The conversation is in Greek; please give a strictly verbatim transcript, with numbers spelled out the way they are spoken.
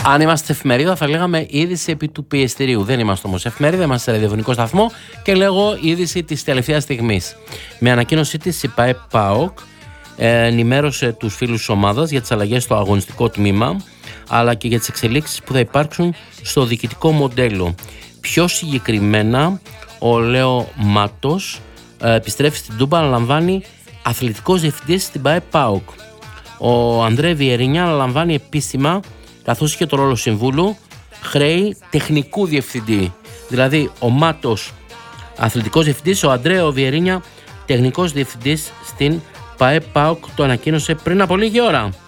Αν είμαστε εφημερίδα, θα λέγαμε είδηση επί του πιεστηρίου. Δεν είμαστε όμως εφημερίδα, είμαστε σε ραδιοφωνικό σταθμό και λέγω είδηση της τελευταίας στιγμής. Με ανακοίνωσή της, η ΠΑΕ ΠΑΟΚ ενημέρωσε τους φίλους της ομάδας για τις αλλαγές στο αγωνιστικό τμήμα, αλλά και για τις εξελίξεις που θα υπάρξουν στο διοικητικό μοντέλο. Πιο συγκεκριμένα, ο Λέο Μάτος ε, επιστρέφει στην Τούμπα, αναλαμβάνει αθλητικός διευθυντής στην ΠΑΕ ΠΑΟΚ. Ο Ανδρέ Βιερίνια αναλαμβάνει επίσημα, καθώς και το ρόλο συμβούλου, χρέη τεχνικού διευθυντή. Δηλαδή, ο Μάτος αθλητικός διευθυντής, ο Ανδρέ Βιερίνια τεχνικός διευθυντής στην ΠΑΕ ΠΑΟΚ. Το ανακοίνωσε πριν από λίγη ώρα.